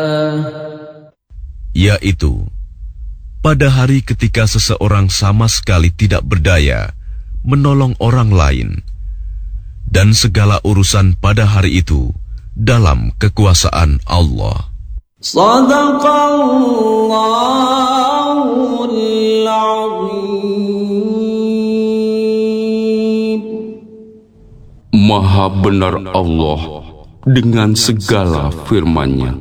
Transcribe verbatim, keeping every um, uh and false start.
yaitu pada hari ketika seseorang sama sekali tidak berdaya menolong orang lain, dan segala urusan pada hari itu dalam kekuasaan Allah. Shadaqallahul Azim. Maha benar Allah dengan segala firman-Nya.